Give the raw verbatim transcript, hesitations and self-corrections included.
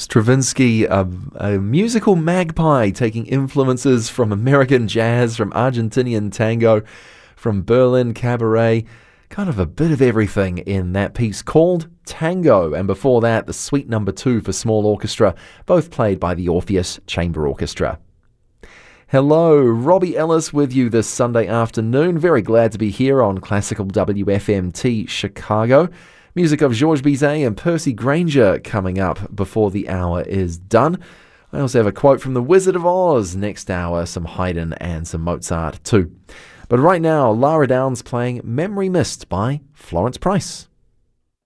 Stravinsky, a, a musical magpie taking influences from American jazz, from Argentinian tango, from Berlin cabaret, kind of a bit of everything in that piece called Tango. And before that, the Suite Number Two for small orchestra, both played by the Orpheus Chamber Orchestra. Hello, Robbie Ellis with you this Sunday afternoon. Very glad to be here on Classical W F M T Chicago. Music of Georges Bizet and Percy Grainger coming up before the hour is done. I also have a quote from The Wizard of Oz next hour, some Haydn and some Mozart too. But right now, Lara Downs playing Memory Mist by Florence Price.